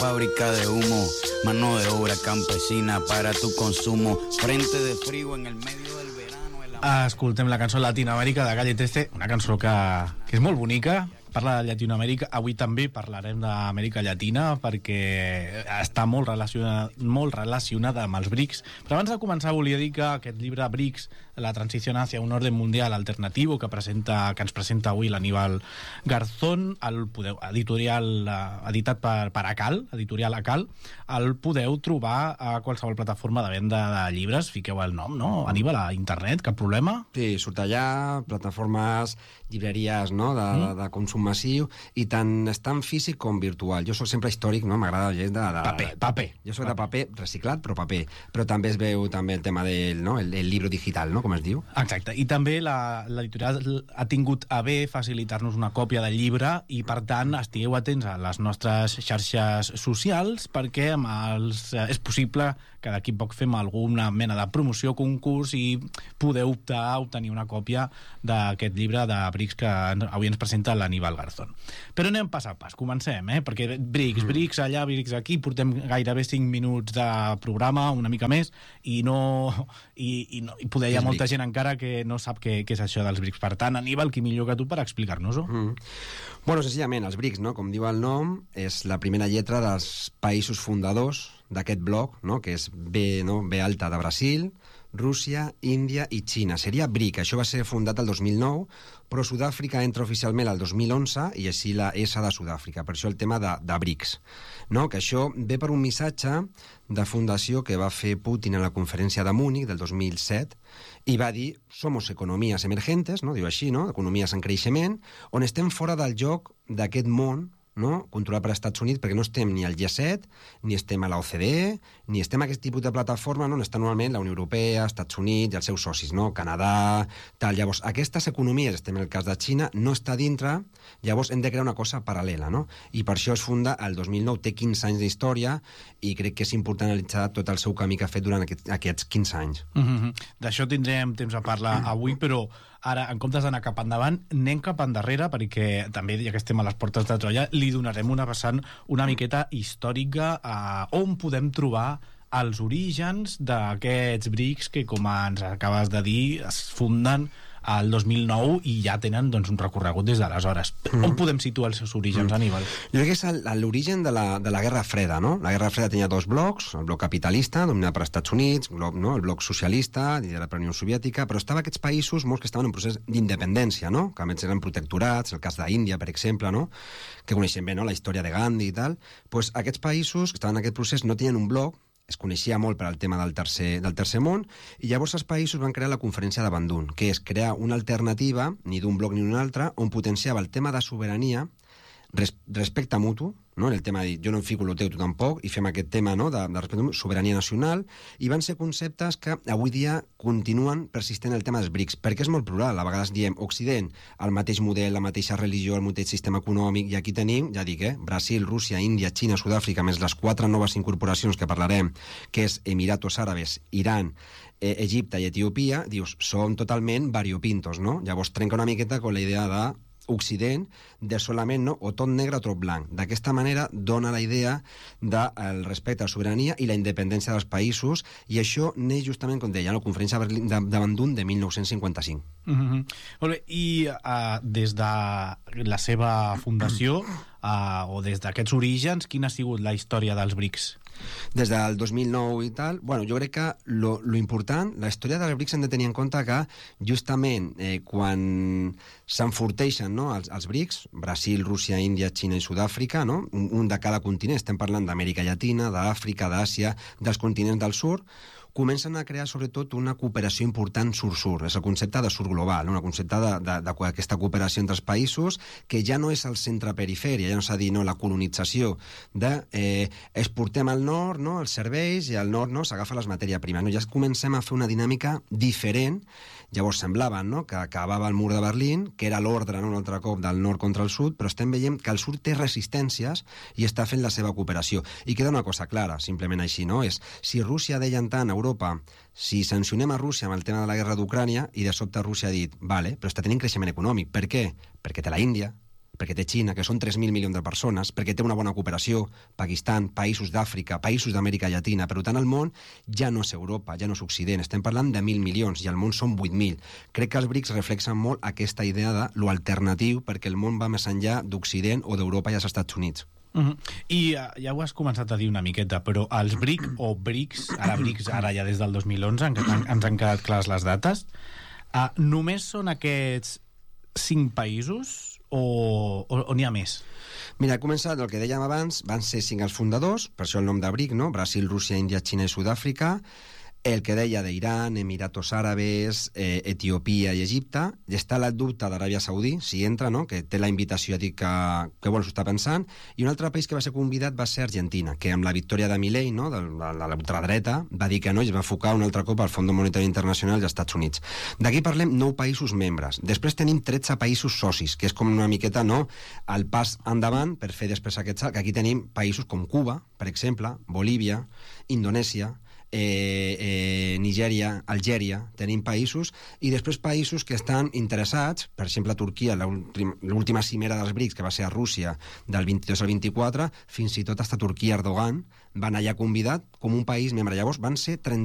fábrica de humo, mano de obra campesina para tu consumo, frente de frío en el medio del verano. Escoltem la cançó Latinoamèrica de Calle 13, una cançó que és molt bonica, parla de Llatinoamèrica. Avui també parlarem d'Amèrica Llatina perquè està molt relacionada amb els BRICS. Però abans de començar volia dir que aquest llibre BRICS, la transició hacia un orden mundial alternativo, que ens presenta avui l'Aníbal Garzón, editorial editat per ACAL, editorial ACAL, el podeu trobar a qualsevol plataforma de venda de llibres. Fiqueu el nom, no, Aníbal, a internet, cap problema? Sí, surt allà, plataformes, llibreries, no?, de consum massiu, i tant està en físic com virtual. Jo soc sempre històric, no?, m'agrada llegir de paper. Jo soc de paper, reciclat, però paper. Però també es veu també el tema del, no?, el llibre digital, no?, com es diu. Exacte, i també l'editorial ha tingut a bé facilitar-nos una còpia del llibre i, per tant, estigueu atents a les nostres xarxes socials perquè és possible que d'aquí poc fem alguna mena de promoció, concurs, i podeu optar a obtenir una còpia d'aquest llibre de BRICS que avui ens presenta l'Aníbal Garzón. Però anem pas a pas, comencem, perquè BRICS allà, BRICS aquí, portem gairebé 5 minuts de programa, una mica més, i poder hi ha molta gent encara que no sap què és això dels BRICS. Per tant, Aníbal, qui millor que tu per explicar-nos-ho? Bueno, senzillament, els BRICS, no?, com diu el nom, és la primera lletra dels països fundadors d'aquest bloc, no?, que és B, no?, B alta de Brasil, Rússia, Índia i Xina. Seria BRIC. Això va ser fundat el 2009, però Sud-àfrica entra oficialment el 2011 i així la S de Sud-àfrica. Per això el tema de BRICS. No? Que això ve per un missatge de fundació que va fer Putin a la conferència de Múnich del 2007 i va dir, somos economías emergentes, no?, diu així, no?, economies en creixement, on estem fora del joc d'aquest món, no?, controlat per Estats Units, perquè no estem ni al G7, ni estem a la OCDE, ni estem a aquest tipus de plataforma, no?, on està normalment la Unió Europea, Estats Units i els seus socis, no?, Canadà, tal. Llavors, aquestes economies, estem en el cas de Xina, no està dintre, llavors hem de crear una cosa paral·lela, no?, i per això es funda el 2009, té 15 anys d'història, i crec que és important analitzar tot el seu camí que ha fet durant aquests 15 anys. D'això tindrem temps a parlar avui, però ara, en comptes d'anar cap endavant, anem cap endarrere, perquè també, ja que estem a les portes de Troia, li donarem una vessant una miqueta històrica a on podem trobar els orígens d'aquests BRICS que, com ens acabes de dir, es funden al 2009 i ja tenen, doncs, un recorregut des d'aleshores. On podem situar els seus orígens, Aníbal? Jo crec que és l'origen de la Guerra Freda, no? La Guerra Freda tenia dos blocs, el bloc capitalista, dominat per Estats Units, no? El bloc socialista, liderat per la Unió Soviètica, però estava aquests països, molts que estaven en procés d'independència, no?, que a més eren protectorats, el cas d'Índia, per exemple, no?, que coneixem bé, no?, la història de Gandhi i tal. Pues aquests països que estaven en aquest procés no tenien un bloc, es coneixia molt per al tema del tercer món, i llavors els països van crear la conferència de Bandung, que és crear una alternativa, ni d'un bloc ni d'un altre, on potenciava el tema de sobirania, respecte mutu, no?, en el tema de dir, jo no em fico el teu, tu tampoc, i fem aquest tema, no?, de respecte mutu, sobirania nacional, i van ser conceptes que avui dia continuen persistent el tema dels BRICS, perquè és molt plural. A vegades diem Occident, el mateix model, la mateixa religió, el mateix sistema econòmic, i aquí tenim, ja dic, Brasil, Rússia, Índia, Xina, Sud-àfrica, més les 4 noves incorporacions que parlarem, que és Emiratos Àrabes, Iran, Egipte i Etiòpia. Dius, són totalment variopintos, no? Llavors trenca una miqueta con la idea de Occident, de solament, no?, o tot negre o tot blanc. D'aquesta manera dona la idea del respecte a la sobirania i la independència dels països, i això neix justament, com deia, la conferència de Bandung de 1955. Molt bé, i des de la seva fundació o des d'aquests orígens, quina ha sigut la història dels BRICS? Des del 2009 i tal, bueno, jo crec que lo important, la història dels BRICS hem de tenir en compte que justament quan s'enforteixen, no?, els BRICS, Brasil, Rússia, Índia, Xina i Sud-àfrica, no?, un de cada continent, estem parlant d'Amèrica Llatina, d'Àfrica, d'Àsia, dels continents del sud, comencen a crear sobretot una cooperació important sud-sud. És el concepte de sud global, un concepte d'aquesta cooperació entre els països, que ja no és el centre-perifèria, ja no s'ha dit, no, la colonització exportem al nord, no, els serveis, i al nord, no, s'agafa les matèries primeres. No? Ja comencem a fer una dinàmica diferent. Llavors semblava, no?, que acabava el mur de Berlín, que era l'ordre, no?, un altre cop del nord contra el sud, però estem veient que el sud té resistències i està fent la seva cooperació. I queda una cosa clara, simplement així, no? És, si Rússia deia tant a Europa, si sancionem a Rússia amb el tema de la guerra d'Ucrània, i de sobte Rússia ha dit, vale, però està tenint creixement econòmic. Per què? Perquè té la Índia, perquè té Xina, que són 3.000 milions de persones, perquè té una bona cooperació, Pakistan, països d'Àfrica, països d'Amèrica Llatina. Per tant, el món ja no és Europa, ja no és Occident. Estem parlant de 1.000 milions i el món són 8.000. Crec que els BRICS reflexen molt aquesta idea de lo alternatiu, perquè el món va més enllà d'Occident o d'Europa i els Estats Units. I ja ho has començat a dir una miqueta, però els BRIC o BRICS, ara ja des del 2011, ens han quedat clares les dates, només són aquests 5 països o n'hi ha més? Mira, he començat el que dèiem abans, van ser 5 els fundadors, per això el nom de BRIC, no? Brasil, Rússia, Índia, Xina i Sud-àfrica, el que deia d'Iran, Emiratos Àrabes, Etiòpia i Egipte, i està el dubte d'Aràbia Saudí, si entra, no? Que té la invitació, ha dit que bueno, s'ho està pensant, i un altre país que va ser convidat va ser Argentina, que amb la victòria de Milei, no? de l'ultradreta, va dir que no, i es va enfocar un altre cop al Fons Monetari Internacional dels Estats Units. D'aquí parlem 9 països membres. Després tenim 13 països socis, que és com una miqueta, no?, el pas endavant per fer després aquest salt, que aquí tenim països com Cuba, per exemple, Bolívia, Indonèsia, Nigèria, Algèria, tenim països, i després països que estan interessats, per exemple Turquia, l'última cimera dels BRICS, que va ser a Rússia del 22 al 24, fins i tot hasta Turquia, Erdogan, van allà convidat com un país membre. Llavors van ser 30